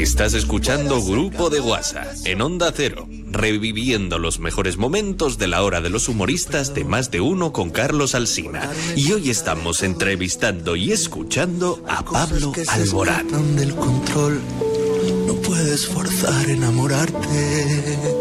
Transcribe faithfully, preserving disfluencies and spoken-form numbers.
Estás escuchando Grupo de WhatsApp en Onda Cero, reviviendo los mejores momentos de la hora de los humoristas de Más de Uno con Carlos Alsina. Y hoy estamos entrevistando y escuchando a Pablo Alborán. Del control, no puedes forzar enamorarte.